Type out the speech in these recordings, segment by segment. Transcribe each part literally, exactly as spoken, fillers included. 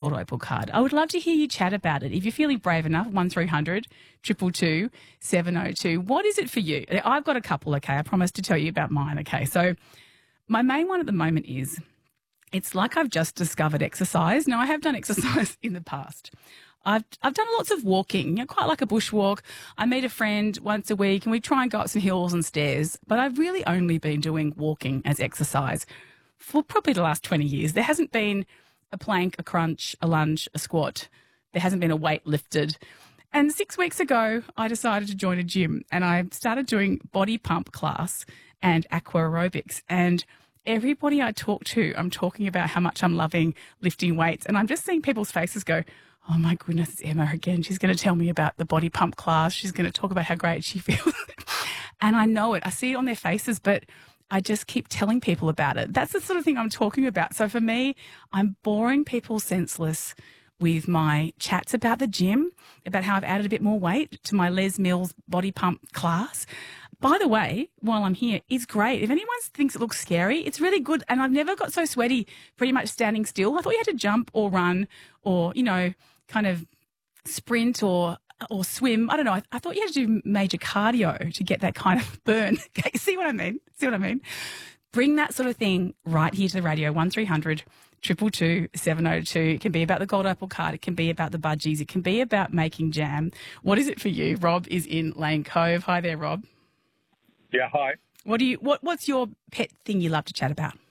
Gold Opal card. I would love to hear you chat about it. If you're feeling brave enough, one three hundred two two two seven oh two. What is it for you? I've got a couple, okay? I promise to tell you about mine, okay? So my main one at the moment is it's like I've just discovered exercise. Now, I have done exercise in the past. I've I've done lots of walking, you know, quite like a bushwalk. I meet a friend once a week and we try and go up some hills and stairs, but I've really only been doing walking as exercise for probably the last twenty years. There hasn't been a plank, a crunch, a lunge, a squat. There hasn't been a weight lifted. And six weeks ago, I decided to join a gym and I started doing body pump class and aqua aerobics. And everybody I talk to, I'm talking about how much I'm loving lifting weights. And I'm just seeing people's faces go, oh, my goodness, it's Emma again. She's going to tell me about the body pump class. She's going to talk about how great she feels. And I know it. I see it on their faces, but I just keep telling people about it. That's the sort of thing I'm talking about. So for me, I'm boring people senseless with my chats about the gym, about how I've added a bit more weight to my Les Mills body pump class. By the way, while I'm here, it's great. If anyone thinks it looks scary, it's really good. And I've never got so sweaty pretty much standing still. I thought you had to jump or run or, you know, kind of sprint or or swim. I don't know. I, I thought you had to do major cardio to get that kind of burn. Okay, see what I mean? See what I mean? Bring that sort of thing right here to the radio, one three hundred two two two seven oh two. It can be about the Gold Opal card. It can be about the budgies. It can be about making jam. What is it for you? Rob is in Lane Cove. Hi there, Rob. Yeah, hi. What do you? What What's your pet thing you love to chat about?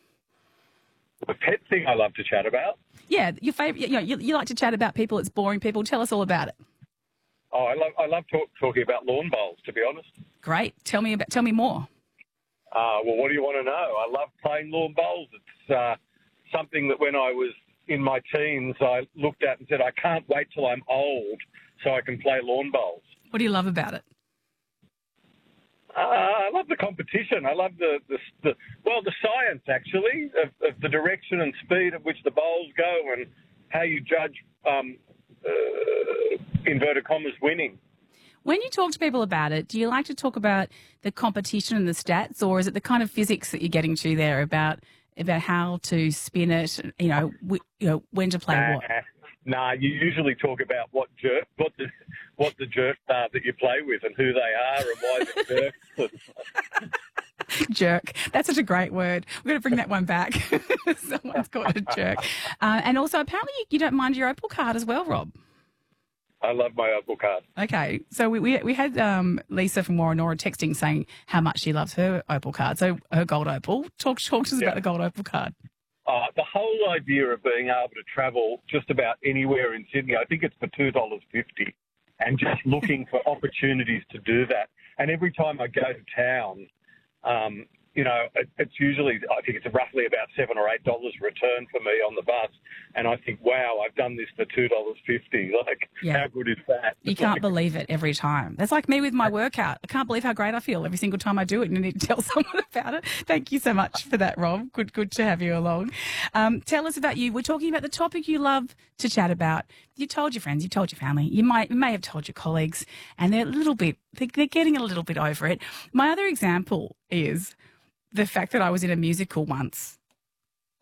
The pet thing I love to chat about? Yeah, your favourite. You know, you, you like to chat about people. It's boring people. Tell us all about it. Oh, I love I love talk, talking about lawn bowls, to be honest. Great. Tell me about. Tell me more. Uh, well, what do you want to know? I love playing lawn bowls. It's uh, something that when I was in my teens, I looked at and said, I can't wait till I'm old so I can play lawn bowls. What do you love about it? Uh, I love the competition. I love the, the, the well, the science, actually, of, of the direction and speed at which the bowls go and how you judge, um, uh, inverted commas, winning. When you talk to people about it, do you like to talk about the competition and the stats, or is it the kind of physics that you're getting to there about about how to spin it, you know, w- you know when to play uh, what? Nah, you usually talk about what jerk, what the what the jerks are that you play with and who they are and why they're jerks. Jerk. That's such a great word. We're going to bring that one back. Someone's called a jerk. Uh, and also, apparently, you, you don't mind your Opal card as well, Rob. I love my Opal card. Okay, so we we, we had um, Lisa from Warrenora texting saying how much she loves her Opal card, so her Gold Opal. Talk, talk to us Yeah. about the Gold Opal card. Uh, the whole idea of being able to travel just about anywhere in Sydney, I think it's for two dollars fifty, and just looking for opportunities to do that. And every time I go to town, um, you know, it, it's usually, I think it's roughly about seven or eight dollars return for me on the bus. And I think, wow, I've done this for two dollars fifty. Like, Yeah. how good is that? You It's can't like, believe it every time. That's like me with my workout. I can't believe how great I feel every single time I do it, and I need to tell someone about it. Thank you so much for that, Rob. Good, good to have you along. Um, tell us about you. We're talking about the topic you love to chat about. You told your friends, you told your family, you might you may have told your colleagues, and they're a little bit, they're getting a little bit over it. My other example is the fact that I was in a musical once